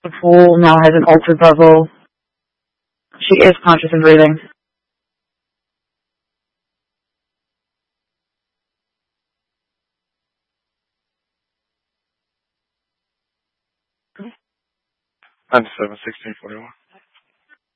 The pool now has an altered bezel. She is conscious and breathing. I'm 7/16/41.